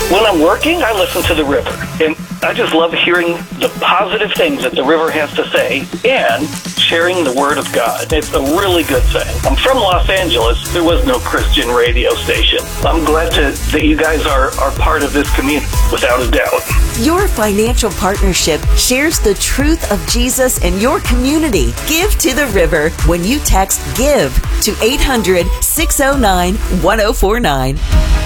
When I'm working, I listen to the river. And I just love hearing the positive things that the river has to say and sharing the Word of God. It's a really good thing. I'm from Los Angeles. There was no Christian radio station. I'm glad that you guys are part of this community, without a doubt. Your financial partnership shares the truth of Jesus in your community. Give to the river when you text GIVE to 800-609-1049.